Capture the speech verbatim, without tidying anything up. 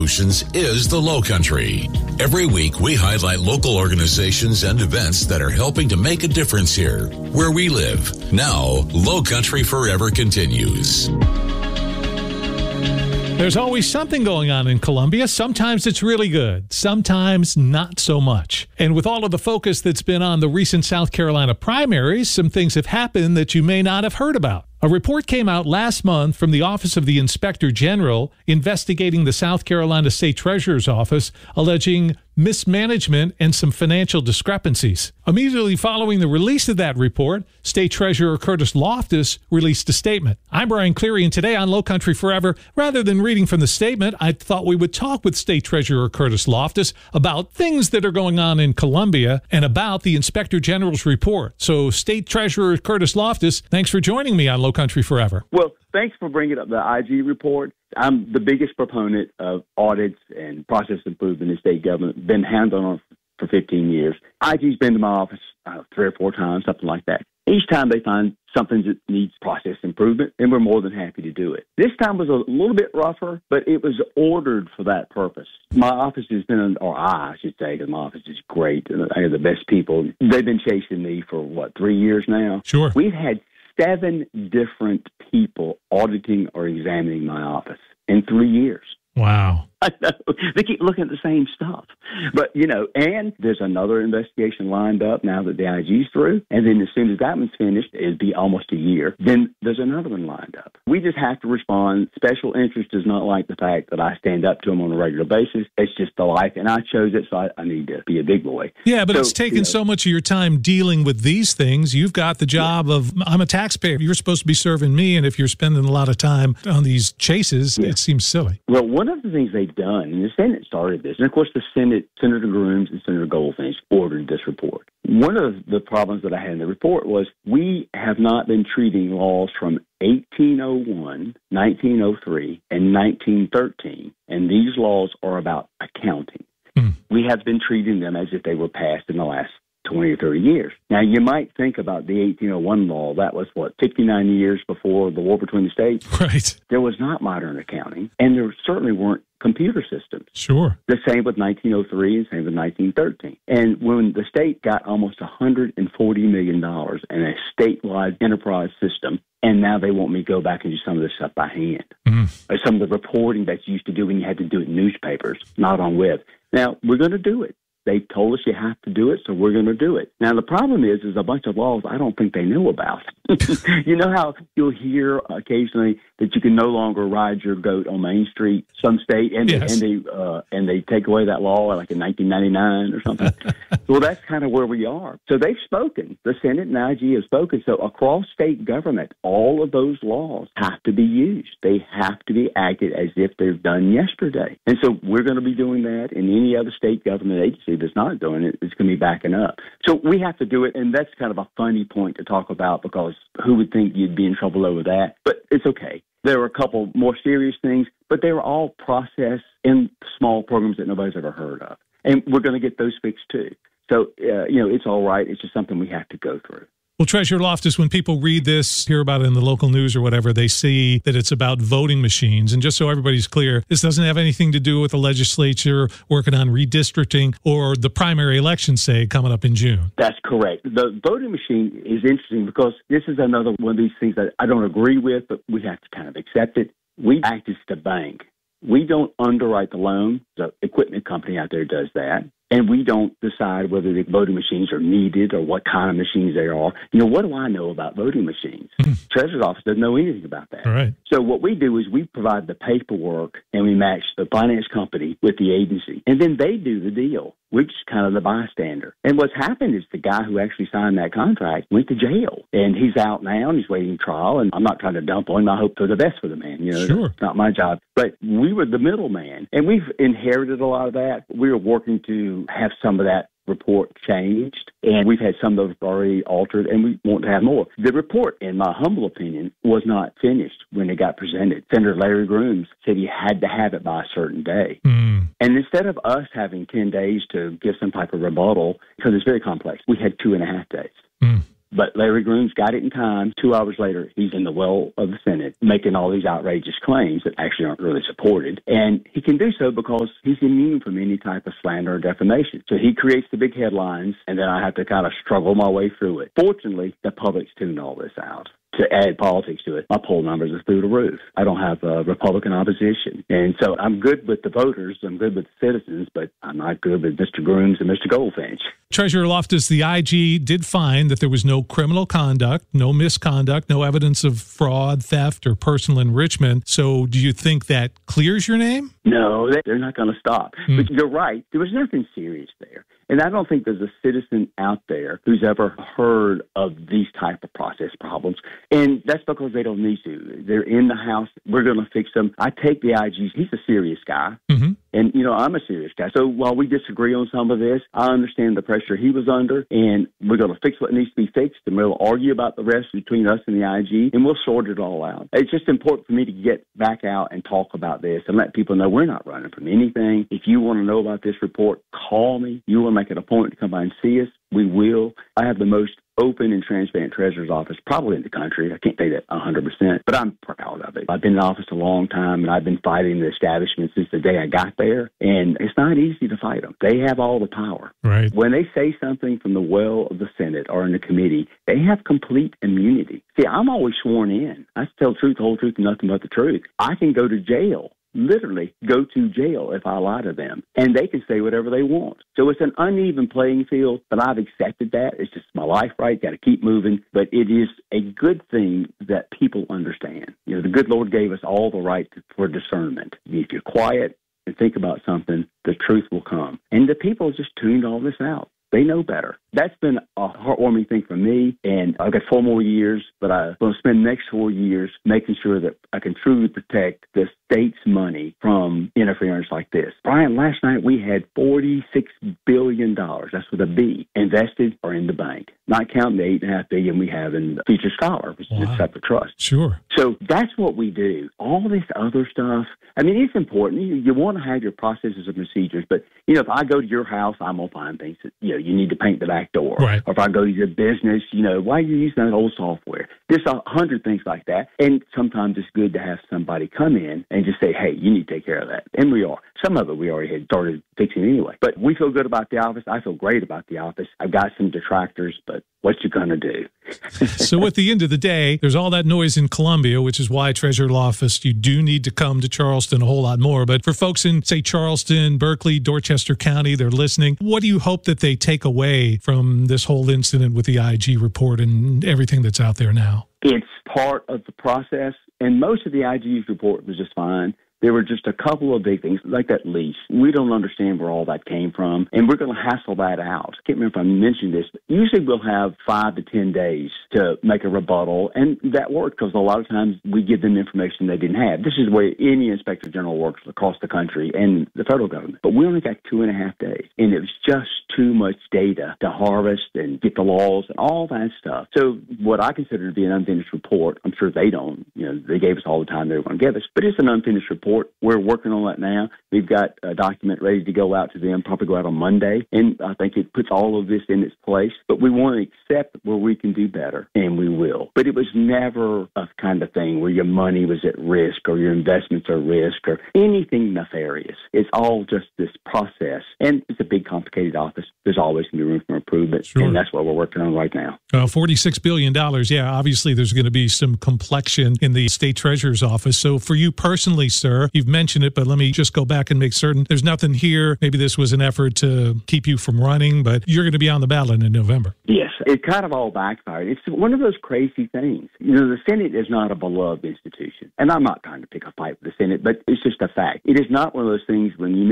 Solutions is the Low Country. Every week, we highlight local organizations and events that are helping to make a difference here, where we live. Now, Low Country Forever continues. There's always something going on in Columbia. Sometimes it's really good, sometimes not so much. And with all of the focus that's been on the recent South Carolina primaries, some things have happened that you may not have heard about. A report came out last month from the Office of the Inspector General investigating the South Carolina State Treasurer's Office, alleging mismanagement and some financial discrepancies. Immediately following the release of that report, State Treasurer Curtis Loftus released a statement. I'm Brian Cleary, and today on Low Country Forever, rather than reading from the statement, I thought we would talk with State Treasurer Curtis Loftus about things that are going on in Columbia and about the Inspector General's report. So, State Treasurer Curtis Loftus, thanks for joining me on Low Country Forever. Well, thanks for bringing up the I G report. I'm the biggest proponent of audits and process improvement in state government. Been hands-on it for fifteen years. I G's been to my office uh, three or four times, something like that. Each time they find something that needs process improvement, and we're more than happy to do it. This time was a little bit rougher, but it was ordered for that purpose. My office has been, or I, I should say, because my office is great. I have the best people. They've been chasing me for, what, three years now? Sure. We've had seven different people auditing or examining my office in three years. Wow. I know. They keep looking at the same stuff. But, you know, and there's another investigation lined up now that the I G's through. And then as soon as that one's finished, it'd be almost a year. Then there's another one lined up. We just have to respond. Special interest does not like the fact that I stand up to them on a regular basis. It's just the life. And I chose it, so I, I need to be a big boy. Yeah, but so, it's taken you know, so much of your time dealing with these things. You've got the job yeah. of, I'm a taxpayer. You're supposed to be serving me. And if you're spending a lot of time on these chases, yeah. it seems silly. Well, one of the things they've done, and the Senate started this, and of course the Senate, Senator Grooms and Senator Goldfinch ordered this report. One of the problems that I had in the report was we have not been treating laws from eighteen oh one, nineteen oh three, and nineteen thirteen, and these laws are about accounting. Mm. We have been treating them as if they were passed in the last twenty or thirty years. Now, you might think about the eighteen oh one law. That was, what, fifty-nine years before the war between the states? Right. There was not modern accounting, and there certainly weren't computer systems. Sure. The same with nineteen oh three and same with nineteen thirteen. And when the state got almost one hundred forty million dollars in a statewide enterprise system, and now they want me to go back and do some of this stuff by hand. Mm. Or some of the reporting that you used to do when you had to do it in newspapers, not on web. Now, we're going to do it. They told us you have to do it, so we're going to do it. Now, the problem is, is a bunch of laws I don't think they know about. You know how you'll hear occasionally that you can no longer ride your goat on Main Street, some state, and yes. they, and they uh, and they take away that law like in nineteen ninety-nine or something. Well, that's kind of where we are. So they've spoken. The Senate and I G have spoken. So across state government, all of those laws have to be used. They have to be acted as if they're done yesterday. And so we're going to be doing that, and any other state government agency that's not doing it is going to be backing up. So we have to do it, and that's kind of a funny point to talk about because who would think you'd be in trouble over that? But it's okay. There were a couple more serious things, but they were all processed in small programs that nobody's ever heard of. And we're going to get those fixed too. So, uh, you know, it's all right. It's just something we have to go through. Well, Treasurer Loftus, when people read this, hear about it in the local news or whatever, they see that it's about voting machines. And just so everybody's clear, this doesn't have anything to do with the legislature working on redistricting or the primary election, say, coming up in June. That's correct. The voting machine is interesting because this is another one of these things that I don't agree with, but we have to kind of accept it. We act as the bank. We don't underwrite the loan. The equipment company out there does that. And we don't decide whether the voting machines are needed or what kind of machines they are. You know, what do I know about voting machines? Treasurer's office doesn't know anything about that. All right. So what we do is we provide the paperwork and we match the finance company with the agency. And then they do the deal. We're just kind of the bystander. And what's happened is the guy who actually signed that contract went to jail. And he's out now and he's waiting trial. And I'm not trying to dump on him. I hope for the best for the man. You know, sure. It's not my job. But we were the middleman. And we've inherited a lot of that. We were working to have some of that report changed, and we've had some of those already altered, and we want to have more. The report, in my humble opinion, was not finished when it got presented. Senator Larry Grooms said he had to have it by a certain day. Mm. And instead of us having ten days to give some type of rebuttal, because it's very complex, we had two and a half days. Mm. But Larry Grooms got it in time. Two hours later, he's in the well of the Senate making all these outrageous claims that actually aren't really supported. And he can do so because he's immune from any type of slander or defamation. So he creates the big headlines, and then I have to kind of struggle my way through it. Fortunately, the public's tuned all this out. To add politics to it, my poll numbers are through the roof. I don't have a Republican opposition. And so I'm good with the voters, I'm good with the citizens, but I'm not good with Mister Grooms and Mister Goldfinch. Treasurer Loftus, the I G did find that there was no criminal conduct, no misconduct, no evidence of fraud, theft, or personal enrichment. So do you think that clears your name? No, they're not going to stop. Mm. But you're right. There was nothing serious there. And I don't think there's a citizen out there who's ever heard of these type of process problems. And that's because they don't need to. They're in the House. We're going to fix them. I take the I G. He's a serious guy. Mm-hmm. And, you know, I'm a serious guy. So while we disagree on some of this, I understand the pressure he was under, and we're going to fix what needs to be fixed, and we'll argue about the rest between us and the I G, and we'll sort it all out. It's just important for me to get back out and talk about this and let people know we're not running from anything. If you want to know about this report, call me. You want to make an appointment to come by and see us, we will. I have the most open and transparent treasurer's office probably in the country. I can't say that one hundred percent, but I'm proud of it. I've been in office a long time, and I've been fighting the establishment since the day I got there, and it's not easy to fight them. They have all the power. Right. When they say something from the well of the Senate or in the committee, they have complete immunity. See, I'm always sworn in. I tell the truth, the whole truth, and nothing but the truth. I can go to jail. Literally go to jail if I lie to them, and they can say whatever they want. So it's an uneven playing field, but I've accepted that. It's just my life, right? Got to keep moving. But it is a good thing that people understand. You know, the good Lord gave us all the right for discernment. If you're quiet and think about something, the truth will come. And the people just tuned all this out. They know better. That's been a heartwarming thing for me, and I've got four more years, but I'm going to spend the next four years making sure that I can truly protect the state's money from interference like this. Brian, last night we had forty-six billion dollars, that's with a B, invested or in the bank, not counting the eight point five billion dollars we have in the Future Scholar, which wow. is a separate trust. Sure. So that's what we do. All this other stuff, I mean, it's important. You, you want to have your processes and procedures, but, you know, if I go to your house, I'm going to find things that, you know, you need to paint the back door. Right. Or if I go to your business, you know, why are you using that old software? There's a hundred things like that. And sometimes it's good to have somebody come in and just say, hey, you need to take care of that. And we are. Some of it we already had started fixing anyway. But we feel good about the office. I feel great about the office. I've got some detractors, but what you going to do? So at the end of the day, there's all that noise in Columbia, which is why, Treasurer Loftus, you do need to come to Charleston a whole lot more. But for folks in, say, Charleston, Berkeley, Dorchester County, they're listening. What do you hope that they take away from this whole incident with the I G report and everything that's out there now? It's part of the process, and most of the I G's report was just fine. There were just a couple of big things, like that lease. We don't understand where all that came from, and we're going to hassle that out. I can't remember if I mentioned this, but usually we'll have five to ten days to make a rebuttal, and that worked because a lot of times we give them information they didn't have. This is the way any inspector general works across the country and the federal government. But we only got two and a half days, and it was just too much data to harvest and get the laws and all that stuff. So what I consider to be an unfinished report, I'm sure they don't. You know, they gave us all the time they were going to give us, but it's an unfinished report. We're working on that now. We've got a document ready to go out to them, probably go out on Monday, and I think it puts all of this in its place. But we want to accept where we can do better, and we will. But it was never a kind of thing where your money was at risk or your investments are at risk or anything nefarious. It's all just this process, and it's a big, complicated office. There's always going to be room for improvement, sure. And that's what we're working on right now. Uh, forty-six billion dollars, yeah, obviously there's going to be some complexion in the state treasurer's office. So for you personally, sir, you've mentioned it, but let me just go back and make certain there's nothing here. Maybe this was an effort to keep you from running, but you're going to be on the ballot in November. Yes, it kind of all backfired. It's one of those crazy things. You know, the Senate is not a beloved institution, and I'm not trying to pick a fight with the Senate, but it's just a fact. It is not one of those things when you